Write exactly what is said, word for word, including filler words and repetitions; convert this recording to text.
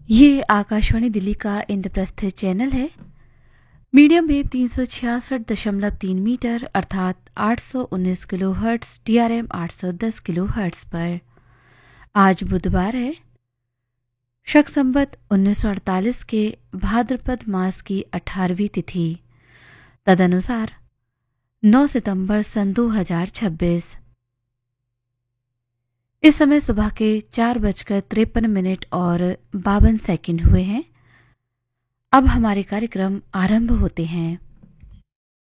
ये आकाशवाणी दिल्ली का इंद्रप्रस्थ चैनल है। मीडियम वेव तीन सौ छियासठ दशमलव तीन मीटर अर्थात आठ सौ उन्नीस kilo hertz T R M आठ सौ दस किलो हर्ट्स पर आज बुधवार है। शक संवत उन्नीस सौ अड़तालीस के भाद्रपद मास की अठारहवीं तिथि तदनुसार नौ सितंबर सन दो हजार छब्बीस। इस समय सुबह के चार बजकर तिरपन मिनट और बावन सेकंड हुए हैं। अब हमारे कार्यक्रम आरंभ होते हैं।